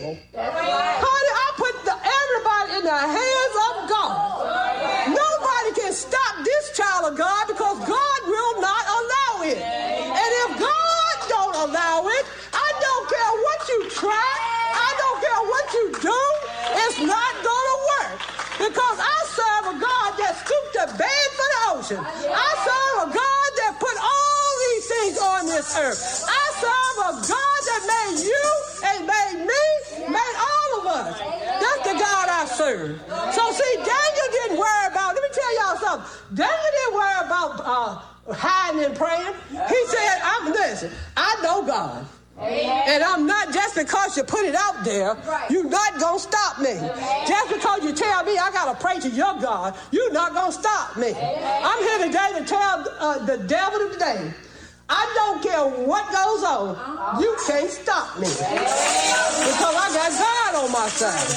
people. Honey, I put everybody in the hands of God. Nobody can stop this child of God because God will not allow it. And if God don't allow it, I don't care what you try. I don't care what you do. It's not going to work. Because I serve a God that stooped the bed for the ocean. I serve a God that put all these things on this earth. I serve a God that made you and made me, made all of us. That's the God I serve. So see, Daniel didn't worry about, let me tell y'all something. Daniel didn't worry about hiding and praying. He said, listen, I know God. And I'm not, just because you put it out there, you're not going to stop me. Just because you tell me I got to pray to your God, you're not going to stop me. I'm here today to tell the devil today, I don't care what goes on, you can't stop me. Because I got God on my side.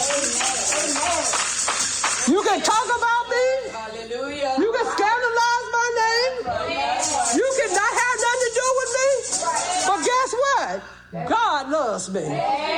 You can talk about me. Hallelujah. You can scandalize my name. You cannot have nothing to do with me. But guess what? God loves me.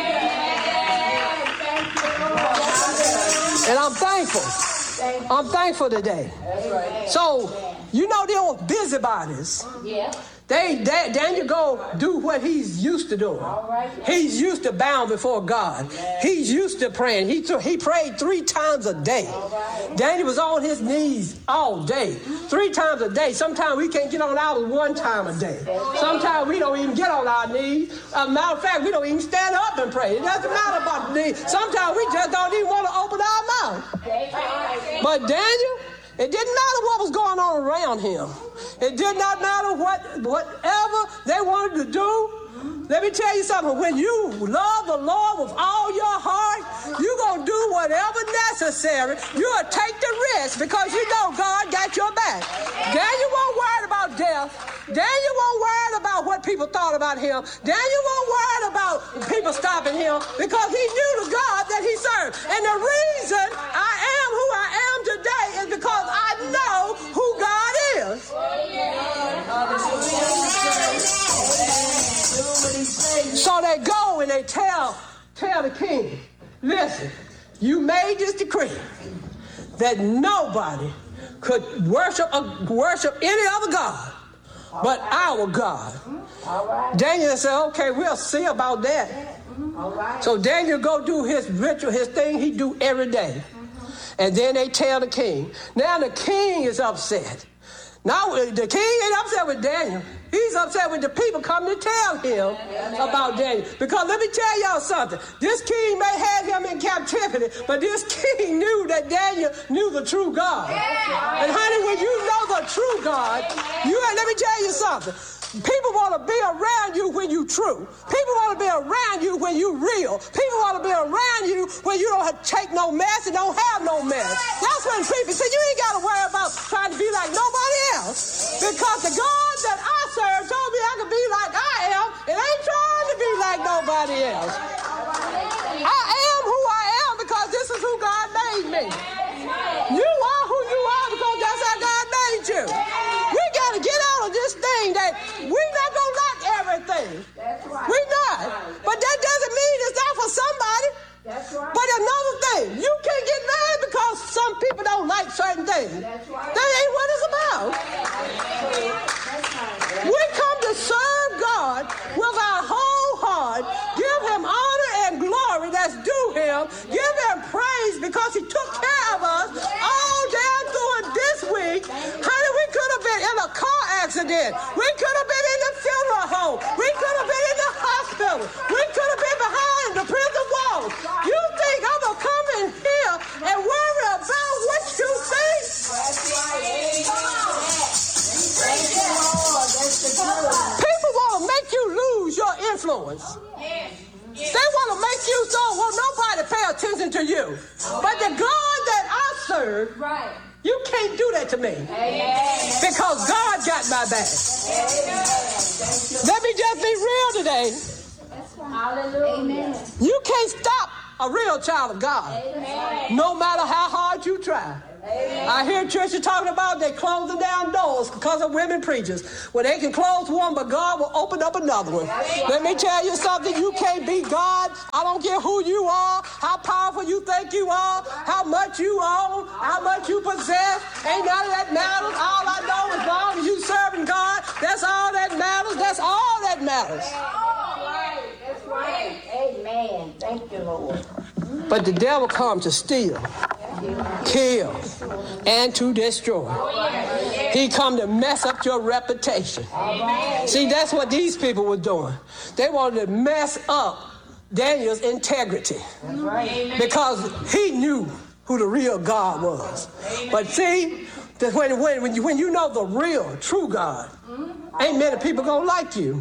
And I'm thankful. I'm thankful today. So, you know them busybodies. Yeah. Daniel go do what he's used to doing. He's used to bowing before God. He's used to praying. He prayed 3 times a day. Daniel was on his knees all day, 3 times a day. Sometimes we can't get on ours 1 time a day. Sometimes we don't even get on our knees. As a matter of fact, we don't even stand up and pray. It doesn't matter about the knees. Sometimes we just don't even want to open our mouth. But Daniel, it didn't matter what was going on around him. It did not matter whatever they wanted to do. Let me tell you something. When you love the Lord with all your heart, you're going to do whatever necessary. You'll take the risk because you know God got your back. Daniel wasn't worried about death. Daniel wasn't worried about what people thought about him. Daniel wasn't worried about people stopping him because he knew the God that he served. And the reason I am who I am today is because I know who God is. So they go and they tell the king, listen, you made this decree that nobody could worship any other God but our God. Daniel said, okay, we'll see about that. So Daniel go do his ritual, his thing he do every day. And then they tell the king. Now the king is upset. Now the king ain't upset with Daniel. He's upset with the people coming to tell him about Daniel. Because let me tell y'all something. This king may have him in captivity, but this king knew that Daniel knew the true God. And honey, when you know the true God, let me tell you something. People want to be around you when you true. People want to be around you when you real. People want to be around you when you don't take no mess and don't have no mess. That's when people say you ain't got to worry about trying to be like nobody else. Because the God that I serve told me I could be like I am and I ain't trying to be like nobody else. I am who I am because this is who God made me. You are who you are because that's how God made you. We got to get out of this thing that we're not going to like everything. That's right. We're not. But that doesn't mean it's not for somebody. That's right. But another thing, you can't get mad because some people don't like certain things. That's right. That ain't what it's about. We come to serve God with our whole heart, give him honor and glory that's due him, give him praise because he took care of us all down through this week. Honey, we could have been in a car accident. We could have been in the funeral home. We could have been in the hospital. We could have been behind the prison walls. You think I'm going to come in here and worry about what you think? People want to make you lose your influence. They want to make you so, well, nobody pay attention to you. But the God that I serve, you can't do that to me. Because God got my back. Let me just be real today. You can't stop a real child of God. No matter how hard you try. I hear churches talking about they closing down doors because of women preachers. Well, they can close one, but God will open up another one. Let me tell you something. You can't be God. I don't care who you are, how powerful you think you are, how much you own, how much you possess. Ain't none of that matters. All I know is as long as you serving God, that's all that matters. That's all that matters. That's right. Amen. Thank you, Lord. But the devil comes to steal, kill, and to destroy. He come to mess up your reputation. See, that's what these people were doing. They wanted to mess up Daniel's integrity because he knew who the real God was. But see, that when you know the real, true God, ain't many people gonna like you.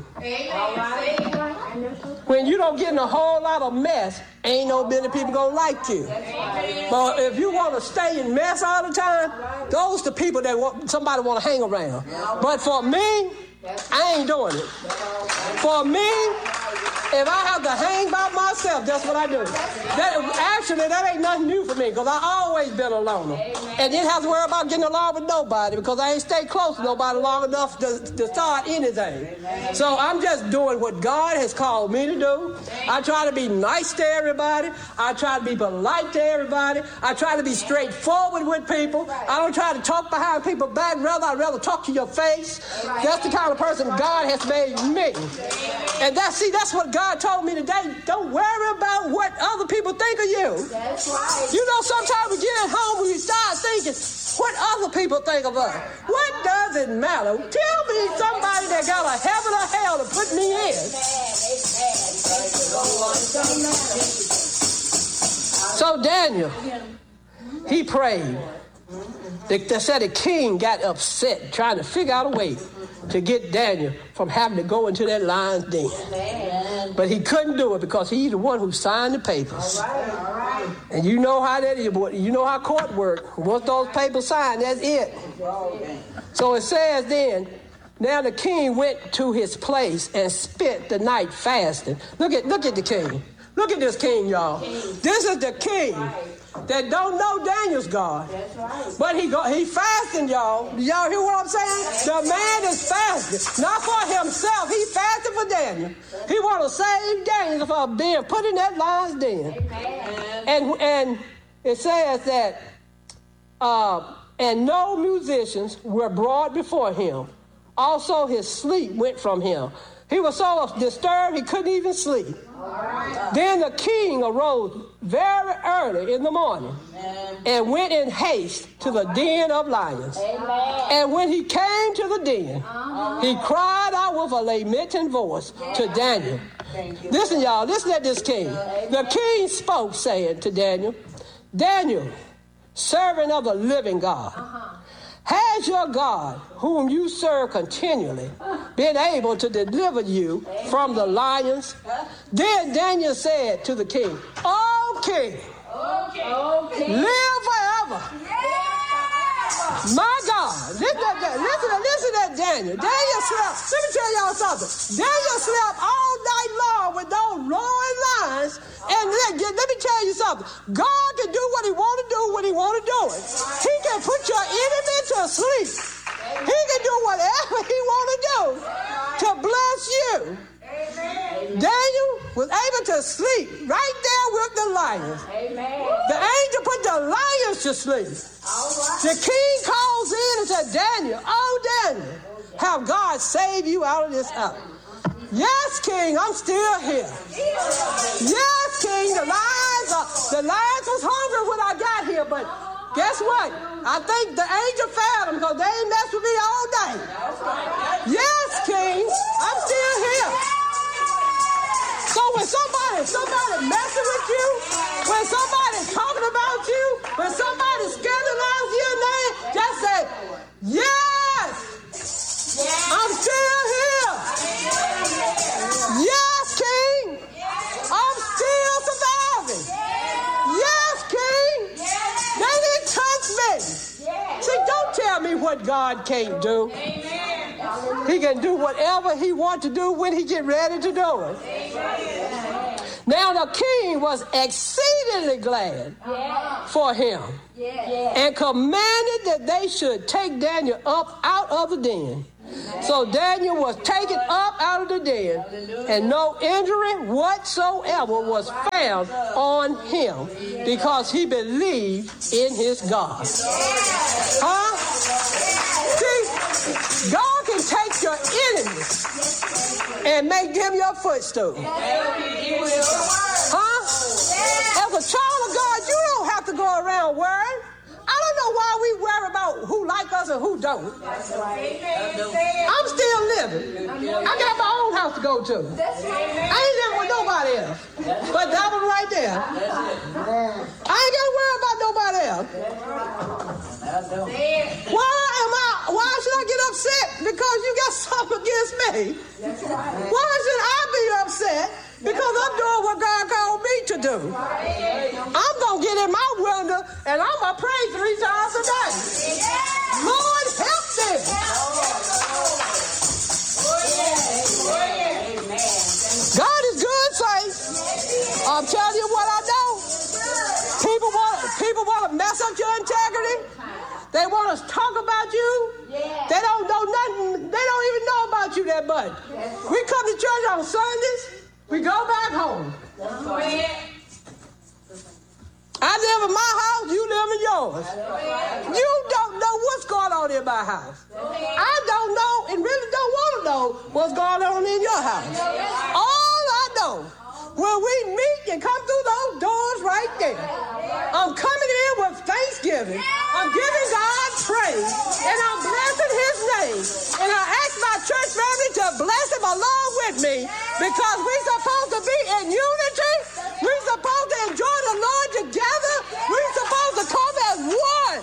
When you don't get in a whole lot of mess, ain't no many people gonna like you. But if you want to stay in mess all the time, those the people that somebody want to hang around. But for me, I ain't doing it. For me, if I have to hang by myself, that's what I do. That ain't nothing new for me because I always been a loner. And didn't have to worry about getting along with nobody because I ain't stayed close to nobody long enough to start anything. So I'm just doing what God has called me to do. I try to be nice to everybody. I try to be polite to everybody. I try to be straightforward with people. I don't try to talk behind people's back. I'd rather talk to your face. That's the kind of person God has made me. And that's what God told me today. Don't worry about what other people think of you. That's right. You know, sometimes we get at home and we start thinking, what other people think of us? What does it matter? Tell me somebody that got a heaven or hell to put me in. So Daniel, he prayed. They said the king got upset trying to figure out a way to get Daniel from having to go into that lion's den. But he couldn't do it because he's the one who signed the papers. All right. And you know how that is. You know how court work. Once those papers signed, that's it. So it says then, now the king went to his place and spent the night fasting. Look at the king. Look at this king, y'all. This is the king that don't know Daniel's God. That's right. But he fasting, y'all. Y'all hear what I'm saying? The man is fasting. Not for himself. He fasted for Daniel. He want to save Daniel from being put in that lion's den. And it says that, and no musicians were brought before him. Also his sleep went from him. He was so disturbed he couldn't even sleep. Then the king arose very early in the morning and went in haste to the den of lions. And when he came to the den, he cried out with a lamenting voice to Daniel. Listen, y'all, listen at this king. The king spoke, saying to Daniel, Daniel, servant of the living God, has your God, whom you serve continually, been able to deliver you from the lions? Then Daniel said to the king, O king, live forever. My God, listen to that Daniel. Daniel slept. Let me tell y'all something. Daniel slept all night long with those roaring lions. And let me tell you something. God can do what he want to do when he want to do it. He can put your enemy to sleep. He can do whatever he want to do to bless you. Daniel was able to sleep right there with the lions. The angel put the lions to sleep. The king calls in and said, Daniel, oh Daniel, have God saved you out of this hour? Yes, king, I'm still here. Yes, king, the lions was hungry when I got here, but guess what? I think the angel found them because they ain't messed with me all day. Yes, king, I'm still here. So when somebody messing with you, when somebody's talking about you, when somebody scandalizes your name, just say, yes, I'm still here. Yes, king, I'm still surviving. Yes, king, they didn't touch me. See, don't tell me what God can't do. He can do whatever he wants to do when he get ready to do it. Now the king was exceedingly glad for him and commanded that they should take Daniel up out of the den. So Daniel was taken up out of the den, and no injury whatsoever was found on him because he believed in his God. Huh? See, God can take your enemies and make them your footstool. Huh? As a child of God, you don't have to go around worrying. I don't know why we worry about who like us and who don't. I'm still living. I got my own house to go to. I ain't living with nobody else. But that one right there. I ain't got to worry about nobody else. Why should I get upset because you got something against me? Why should I be upset? Because I'm doing what God called me to do. I'm going to get in my window and I'm going to pray 3 times a day. Lord, help me. God is good, saints. I'm telling you what I know. People want to mess up your integrity. They want to talk about you. They don't know nothing. They don't even know about you that much. We come to church on Sundays. We go back home. I live in my house, you live in yours. You don't know what's going on in my house. I don't know and really don't want to know what's going on in your house. All I know, when we meet and come through those doors right there, I'm coming in with thanksgiving. I'm giving God praise, and I'm blessing his name. And I ask my church family to bless him along with me, because we're supposed to be in unity. We're supposed to enjoy the Lord together. We're supposed to come as one.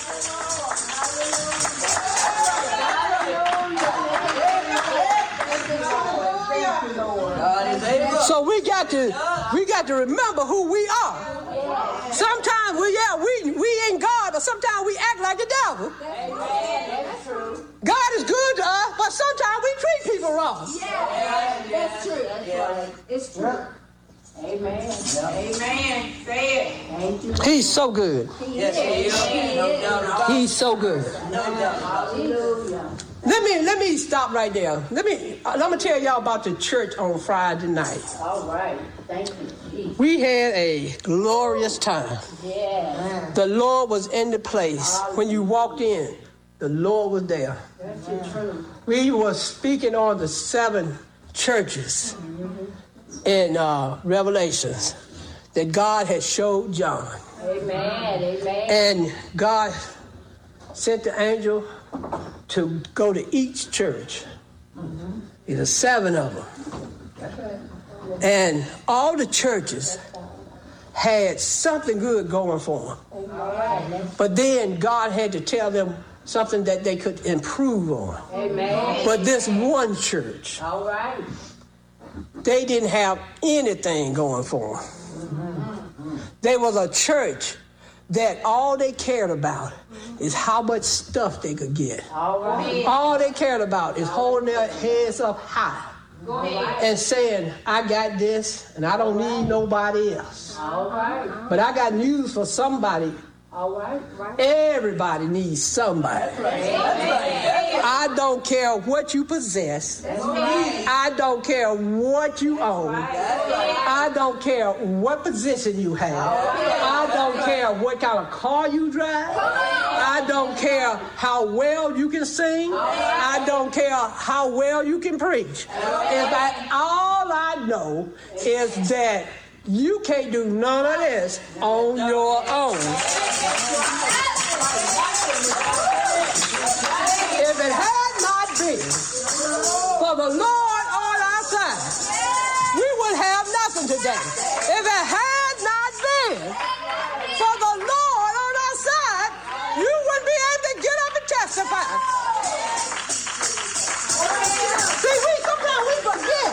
So we got to remember who we are. Sometimes we in God, but sometimes we act like the devil. God is good to us, but sometimes we treat people wrong. That's true. It's true. Amen. Amen. Say it. Thank you. He's so good. Yes, he is. He's so good. Hallelujah. Let me stop right there. I'm gonna tell y'all about the church on Friday night. All right. Thank you, Jesus. We had a glorious time. Yeah. The Lord was in the place. When you walked in, the Lord was there. That's the truth. We were speaking on the 7 churches in Revelations that God had showed John. Amen. Amen. And God sent the angel to go to each church. There's 7 of them. And all the churches had something good going for them. But then God had to tell them something that they could improve on. Amen. But this one church, All right. they didn't have anything going for them. They was a church that all they cared about is how much stuff they could get. All right. All they cared about is holding their heads up high and saying, I got this and I don't need nobody else. All right. But I got news for somebody. All right. Everybody needs somebody. I don't care what you possess. I don't care what you own. I don't care what position you have. I don't care what kind of car you drive. I don't care how well you can sing. I don't care how well you can preach. All I know is that you can't do none of this on your own. If it had not been for the Lord on our side, we would have nothing today. If it had not been for the Lord on our side, you wouldn't be able to get up and testify. See, sometimes we forget.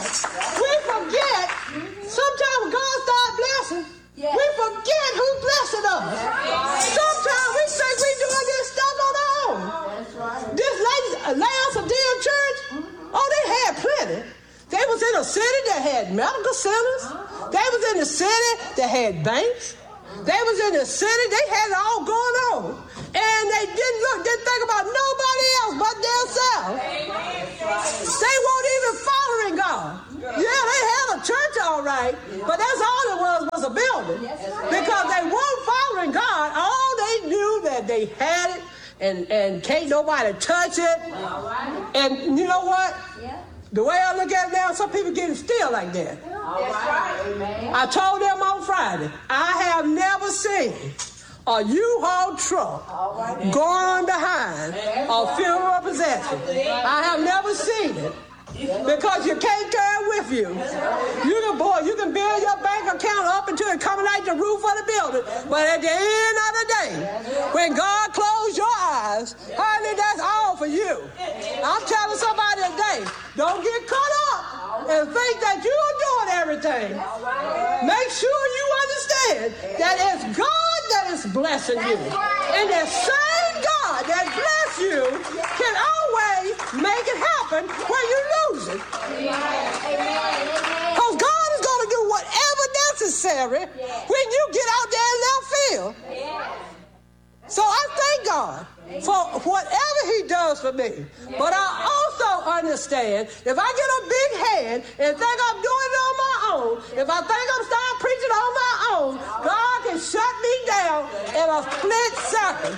Sometimes when God starts blessing, we forget who's blessing us. Sometimes we think we're doing this stuff on our own. That's right. This Laodicea church, oh, they had plenty. They was in a city that had medical centers. They was city, they had banks. They was in the city, they had it all going on. And they didn't think about nobody else but themselves. They weren't even following God. Yeah, they had a church all right, but that's all it was a building. Because they weren't following God. All they knew that they had it and can't nobody touch it. And you know what? The way I look at it now, some people getting still like that. I told them on Friday, I have never seen a U-Haul truck going behind a funeral procession. I have never seen it. Because you can't carry it with you. You can build your bank account up until it comes like the roof of the building. But at the end of the day, when God closed your eyes, honey, that's all for you. I'm telling somebody today, don't get caught up and think that you're doing everything. Make sure you understand that it's God that is blessing you. And that same God that bless you can always make it happen when you lose it. Because God is going to do whatever necessary when you get out there in left field. So I thank God for whatever he does for me. But I also understand if I get a big hand and think I'm doing it on my own, if I think I'm starting preaching on my own, God can shut me down in a split second.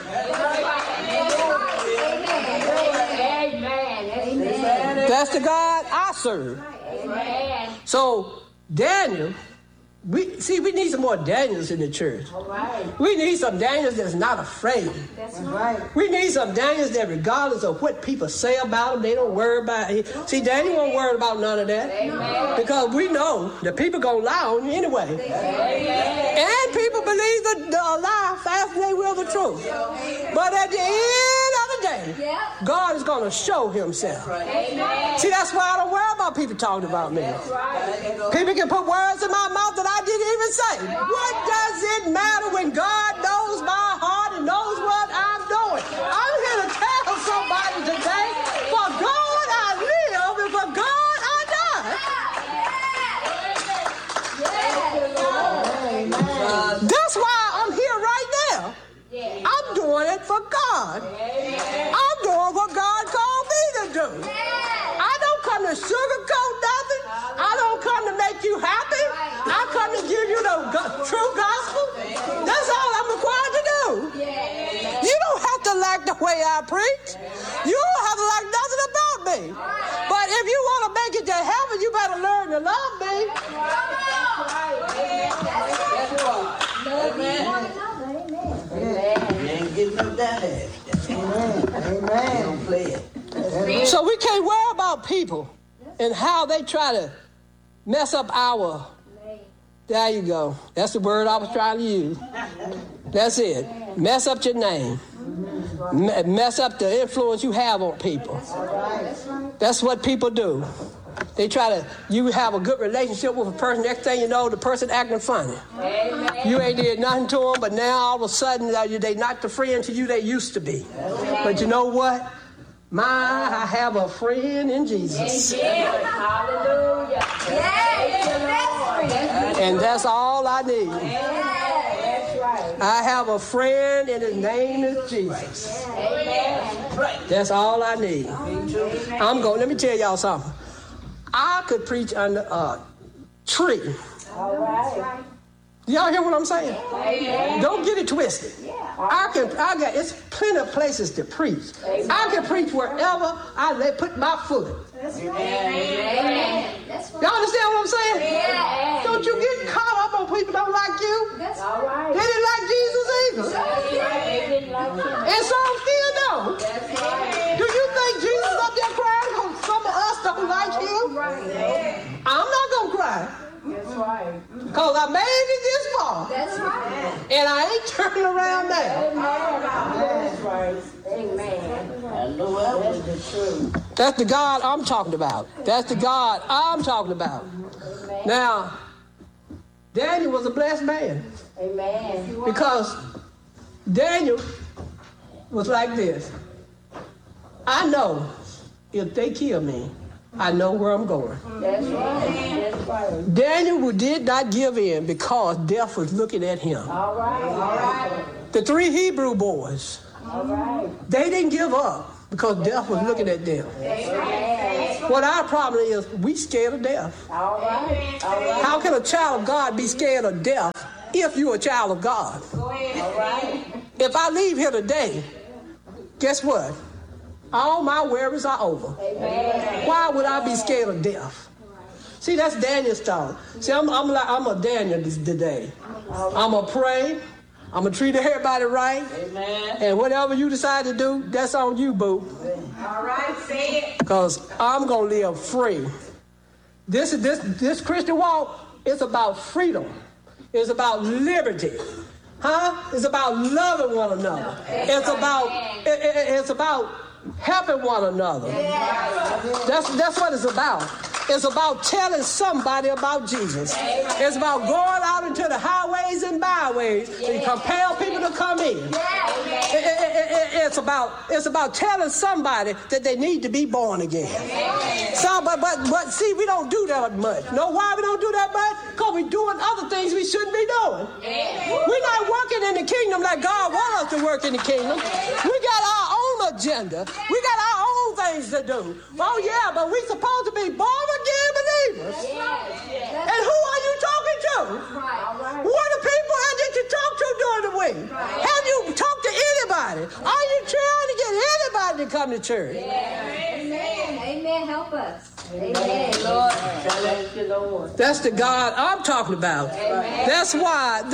Amen. That's the God I serve. Amen. So Daniel, we need some more Daniels in the church. We need some Daniels that's not afraid. That's right. We need some Daniels that regardless of what people say about them, they don't worry about it. See, Daniel won't worry about none of that. Amen. Because we know that people gonna lie on you anyway. Amen. And people believe the lie faster than they will the truth. But at the end of the day, God is gonna show himself. Amen. See, that's why I don't worry about people talking about me. People can put words in my mouth that I didn't even say. What does it matter when God knows my heart and knows what I'm doing? I'm here to tell somebody today, for God I live and for God I die. That's why I'm here right now. I'm doing it for God. I'm doing what God called me to do. I don't come to sugarcoat nothing. I don't come to make you happy. I come to give you the true gospel. That's all I'm required to do. You don't have to like the way I preach. You don't have to like nothing about me. But if you want to make it to heaven, you better learn to love me. So we can't worry about people and how they try to mess up our. There you go. That's the word I was trying to use. That's it. Mess up your name. Mess up the influence you have on people. That's what people do. They try to, you have a good relationship with a person, next thing you know, the person acting funny. You ain't did nothing to them, but now all of a sudden they not the friend to you they used to be. But you know what? I have a friend in Jesus. Hallelujah. And that's all I need. I have a friend and his name is Jesus. That's all I need. Let me tell y'all something. I could preach under a tree. Y'all hear what I'm saying? Don't get it twisted. It's plenty of places to preach. I can preach wherever I put my foot. Y'all understand what I'm saying? Don't you get caught up on people don't like you. They didn't like Jesus either. And some still don't. Do you think Jesus up there crying because some of us don't like him? I'm not going to cry. That's right. Because I made it this far. That's right. And I ain't turning around now. That's right. Amen. I know that was the truth. That's the God I'm talking about. That's the God I'm talking about. Amen. Now, Daniel was a blessed man. Amen. Because Daniel was like this. I know if they kill me, I know where I'm going. That's right. That's right. Daniel did not give in because death was looking at him. All right. All right. The 3 Hebrew boys, All right. they didn't give up because death was looking at them. Amen. What our problem is, we scared of death. All right. All right. How can a child of God be scared of death if you're a child of God? All right. If I leave here today, guess what? All my worries are over. Amen. Why would I be scared of death? See, that's Daniel's style. See, I'm a Daniel today. I'm going to pray. I'm going to treat everybody right. Amen. And whatever you decide to do, that's on you, boo. All right, say it. Because I'm going to live free. This Christian walk is about freedom. It's about liberty. It's about loving one another. It's about helping one another. That's what it's about. It's about telling somebody about Jesus. It's about going out into the highways and byways and compel people to come in. It's about telling somebody that they need to be born again. So, but see, we don't do that much. Know why we don't do that much? Because we're doing other things we shouldn't be doing. We're not working in the kingdom like God wants us to work in the kingdom. We got our own agenda. We got our own things to do. Oh yeah, but we're supposed to be born again believers. And who are you talking to? What are the people that you talk to during the week? Have you talked to anybody? Are you trying to get anybody to come to church? Amen. Amen. Help us. Amen. Lord. Thank you, Lord. That's the God I'm talking about. That's why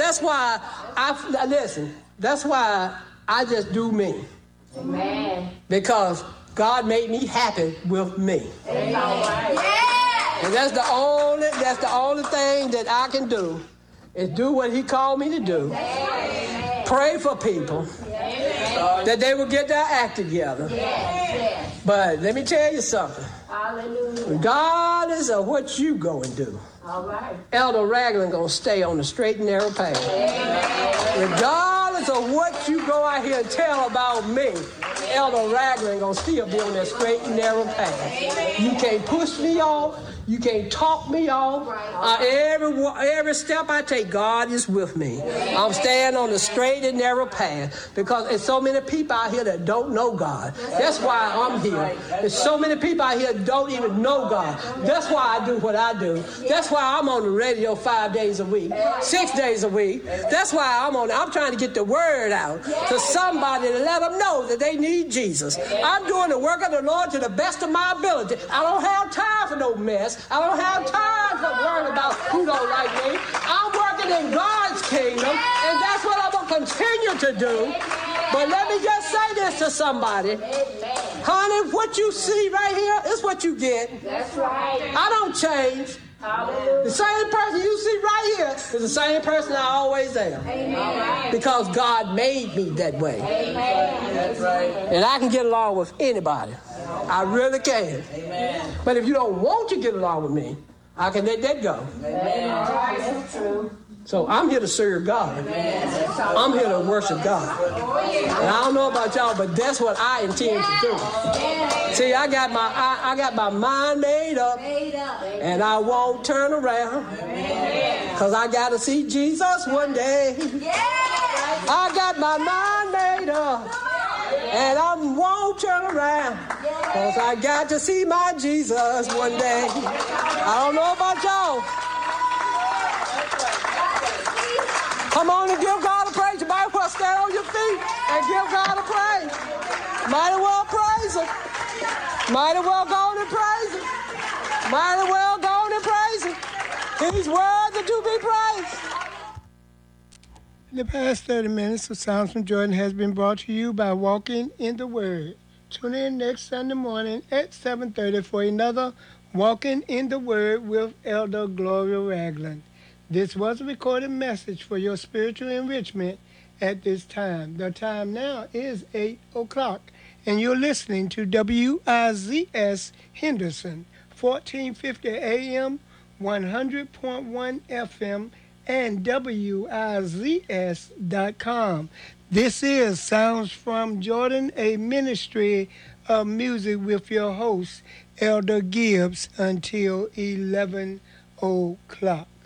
that's why I just do me. Amen. Because God made me happy with me. Amen. All right. And that's the only thing that I can do is do what he called me to do. Amen. Pray for people that they will get their act together. Yes. But let me tell you something. Hallelujah. Regardless of what you go and do, All right. Elder Ragland gonna stay on the straight and narrow path. Amen. Regardless of what you go out here and tell about me, Elder Ragland gonna still be on that straight and narrow path. You can't push me off. You can't talk me off. Every step I take, God is with me. I'm staying on the straight and narrow path because there's so many people out here that don't know God. That's why I'm here. There's so many people out here that don't even know God. That's why I do what I do. That's why I'm on the radio 5 days a week, 6 days a week. That's why I'm trying to get the word out to somebody to let them know that they need Jesus. I'm doing the work of the Lord to the best of my ability. I don't have time for no mess. I don't have time for worrying about who don't like me. I'm working in God's kingdom, and that's what I'm going to continue to do. But let me just say this to somebody. Honey, what you see right here is what you get. That's right. I don't change. Hallelujah. The same person you see right here is the same person I always am. Amen. Because God made me that way. Amen. That's right. And I can get along with anybody. I really can. Amen. But if you don't want to get along with me, I can let that go. Amen. All right. That's true. So I'm here to serve God. I'm here to worship God. And I don't know about y'all, but that's what I intend to do. See, I got my mind made up, and I won't turn around, because I got to see Jesus one day. I got my mind made up, and I won't turn around, because I got to see my Jesus one day. I don't know about y'all. Come on and give God a praise. You might as well stand on your feet and give God a praise. Might as well praise Him. Might as well go on and praise Him. Might as well go on and praise Him. He's worthy to be praised. The past 30 minutes of Sounds from Jordan has been brought to you by Walking in the Word. Tune in next Sunday morning at 7:30 for another Walking in the Word with Elder Gloria Ragland. This was a recorded message for your spiritual enrichment at this time. The time now is 8 o'clock, and you're listening to WIZS Henderson, 1450 AM, 100.1 FM, and WIZS.com. This is Sounds from Jordan, a ministry of music with your host, Elder Gibbs until 11 o'clock.